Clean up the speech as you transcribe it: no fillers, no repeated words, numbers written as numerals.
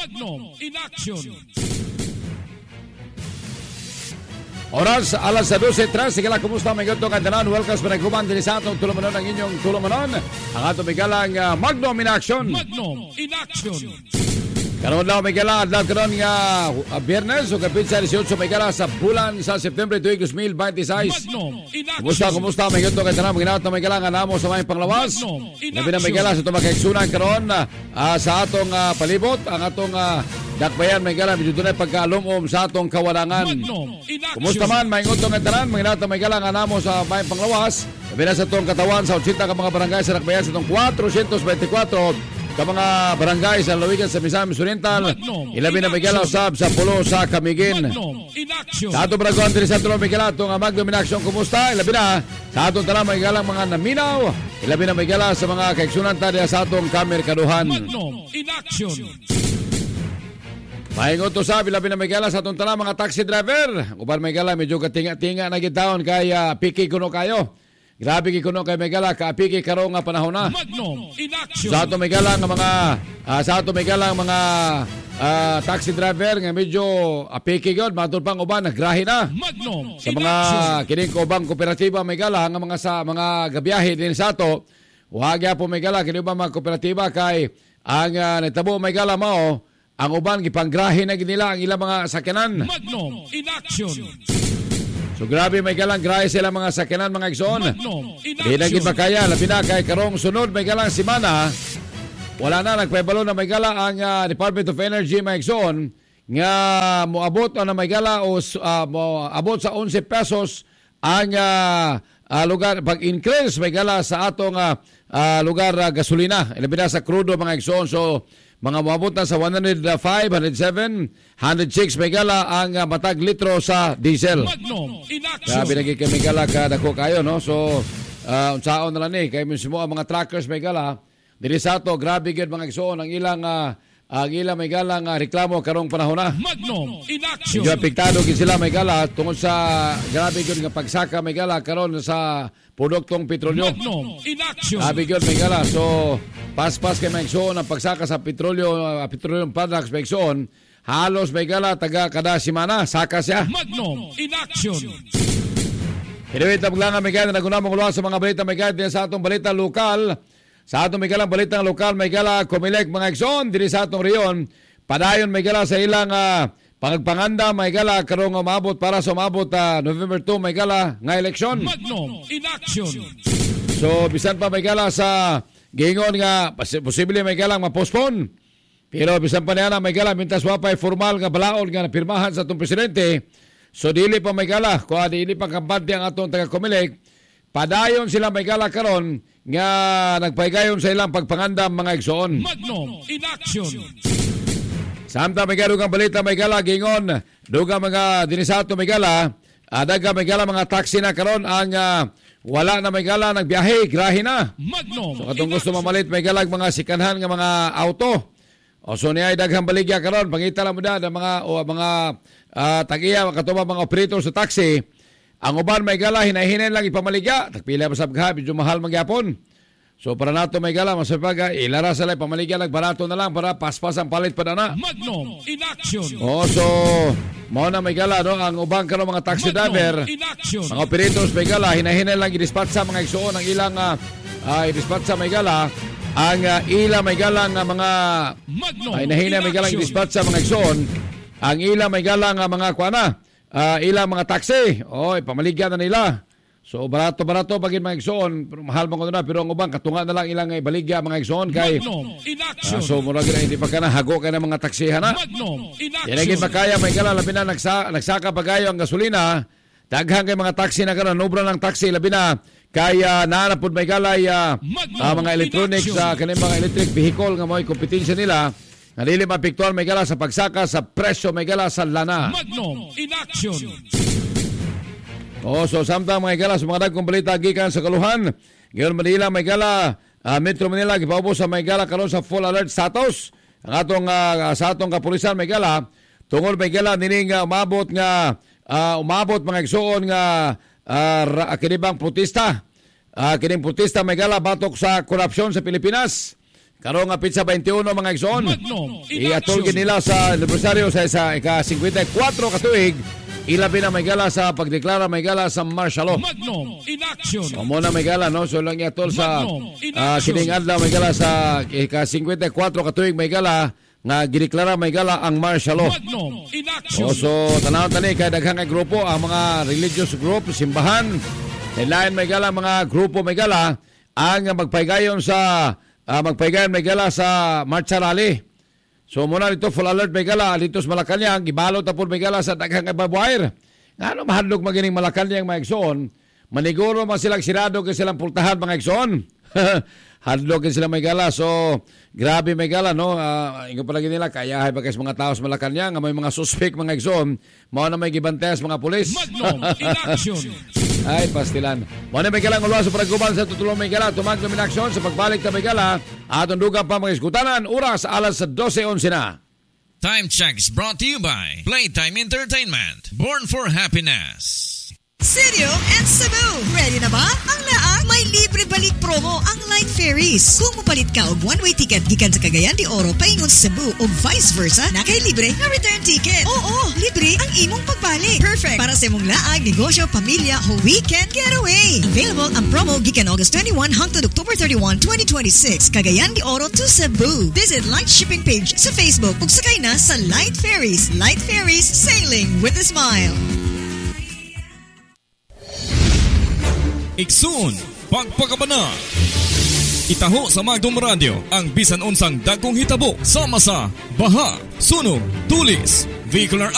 Magnum in action. Oras alas 12:03. Sige lang, kumusta mga ganito kantanan? Welcome sa nagkuman din sa atong tulumanon ang inyong tulumanon. Ang atong migalang Magnum in action. Magnum in action. Karoon lang migala, adlaw karon nga Biyernes o kapit sa 18 migala sa bulan sa September 2026. Magnum in action. Kumusta mga ganito kantanan? Maginaot na migala nga namo sa mga panglawas. Labi na migala sa tumakeksunan karon sa atong palibot, ang atong dakbayan migala medyo dunay pagkalumom sa atong kawalangan. Kumusta man mga ganito kantanan? Maginaot na migala nga namo sa mga panglawas. Labi na sa atong katawan sa 80 ka mga barangay sa dakbayan sa atong 424 ka mga barangay sa Lawigan sa Misamis Oriental. Ilabi na migala usab sa pulo sa Kamigin. Sa atong barangay diri sa tulo migala atong Magnum in action. Kumusta? Ilabi na sa atong tanan migala mga naminaw. Ilabi na migala sa mga kaigsunan tadi sa atong Kamerkaduhan. Magnum in action. Pahingot to sa ilabi na migala sa atong tanan mga taxi driver. Uban migala medyo katinga-tinga na gitaon kaya piki kuno kayo. Grabe kikuno kay Megala kaapiki karong nga panahon na. Magnum in action. Sa ato Megala nga mga taxi driver nga medyo apiki gyud matud pang uban nagrahi na. Magnum Sa mga kining ubang kooperatiba Megala nga mga sa mga gabiyahe din sa ato. Wag po Megala kini ba mga kooperatiba kay ang natabo Megala mao ang uban gipanggrahi na ginila ang ilang mga sakyanan. Magnum in action. So grabe may galang grahe sila mga sakyanan mga igsoon. Di na gid makaya labi na kay karong sunod may galang semana. Wala na nagpaybalo na may gala ang Department of Energy mga igsoon nga moabot na may gala o moabot sa 11 pesos ang lugar pag-increase may gala sa atong lugar gasolina. Labi na sa crudo mga igsoon. So mga moabot na sa 105, 107, 106 megala ang matag litro sa diesel. Magnum in action. Grabe lagi kay megala kadako kayo no. So unsaon na lang ni kay mismo ang mga truckers megala diri sa ato grabe gyud mga igsoon ang ilang megala nga reklamo karong panahon na. Magnum in action. Medyo apektado gid sila megala tungod sa grabe gyud nga pagsaka megala karon sa produktong petrolyo. Magnum in action. Grabe gyud megala. So pas-pas kay Megsoon ang pagsaka sa petroleum products Megsoon, halos megala taga kada semana saka siya. Magnum in action. Hinawit ang lang megala nagunamong luwas sa mga balita megala din sa atong balita lokal. Sa atong megala balitang lokal megala Comelec mga igsoon diri sa atong reyon. Padayon megala sa ilang pagpanganda megala karong umabot para sa umabot November 2 megala nga eleksyon. Magnum in action. So bisan pa megala sa gingon nga posible may galang ma-postpone. Pero bisan pa niya na may galang mintas wapay formal nga balaod nga napirmahan sa atong presidente. So dili pa may gala kung dili pa kampante ang atong taga-Comelec. Padayon sila may gala karon nga nagpaygayon sa ilang pagpangandam mga igsoon. Magnum in action. Samtang may galugang balita may gala gingon dugang mga dinisato may gala daga may gala mga taxi na karon ang wala na may gala nagbiyahe, grahe na. Magnum. So katong gusto mamalit may galag mga sikanhan nga mga auto. O so niya daghang baligya karon pangita lang mo da mga tagiya katuba mga operator sa taxi. Ang uban may gala hinahinay lang ipamaligya. Tagpila pa sabga medyo mahal magyapon. So para nato may gala masapaga ilara sa lay pamaligya lang barato na lang para paspas ang palit pa na. Magnum in action. O so mao na may gala no ang ubang karon mga taxi driver. Mga operators may gala hinahinay lang i-dispatcha mga igsoon ang ilang i-dispatcha may gala ang ilang may gala nga mga hinahinay may gala i-dispatcha mga igsoon ang ilang may gala nga mga kuana ilang mga taxi. Oy pamaligya na nila. So barato pagin mga igsoon pero mahal man ko na pero ang ubang katunga na lang ilang baligya mga igsoon kay so mura gid hindi pa kana hago kay na mga taksihan na. Yan gid makaya may gala labi na nagsaka pagayo ang gasolina daghang kay mga taxi na karon nobra lang taxi labi na kaya naanapod may gala mga electronics sa kaning mga electric vehicle nga mo'y kompetensya nila nga dili mapektual may gala sa pagsaka sa presyo may gala sa lana. Magnum in action. So samtang mga gala sa mga dagkong balita gikan sa Kaluhan, Gayon Manila may gala Metro Manila gipaubos sa may gala karon sa full alert status. Ang atong sa atong kapulisan may gala tungod may gala nining umabot mga igsoon nga kinibang protesta. Kining protesta may gala batok sa korupsyon sa Pilipinas. Karong nga pizza 21 mga igsoon. Iatulgin nila sa anibersaryo sa ika-54 katuig. Ilabi na may gala sa pagdeklara may gala sa martial law. Magnum in action. So muna may gala no, so lang iatol sa kining adlaw may gala sa ika-54 katuig may gala nga gideklara may gala ang martial law. Magnum in action. So tanaw tani kay daghang grupo ang mga religious group, simbahan, lain may gala mga grupo may gala ang magpaygayon may gala sa marcha rally. So muna dito full alert may gala dito sa Malacañang gibalot tapos may gala sa daghang babuair. Ngano mahadlok magining Malacañang mga igsoon, maniguro man silang sirado kay silang pultahan mga igsoon. Hadlok sila may gala. So grabe may gala no. Ingon pa lagi nila kaya hay bagay mga tao sa Malacañang nga may mga suspect mga igsoon, mao na may gibantes mga pulis. Magnum in action. Ay, pastilan. Muna may galang ulwa sa pagkuban sa tutulong may gala. Tumagno min aksyon sa pagbalik na may gala. Atong dugang pa mga iskutanan. Oras alas 12:11 na. Time check is brought to you by Playtime Entertainment. Born for happiness. Sirio and Cebu. Ready na ba? Ang laang may libre balik promo ang Light Ferries. Kung mapalit ka og one-way ticket gikan sa Cagayan de Oro paingon Cebu o vice versa, nakay libre na return ticket. Oo, libre ang imong pagbalik. Perfect para sa imong laag, negosyo, pamilya o weekend getaway. Available ang promo gikan August 21 hangtod October 31, 2026. Cagayan de Oro to Cebu. Visit Light Shipping page sa Facebook ug sakay na sa Light Ferries. Light Ferries, sailing with a smile. Iksun, pagpakabana. Itaho sa Magdom Radio ang bisan unsang dagkong hitabo sama sa baha, sunog, tulis, vehicular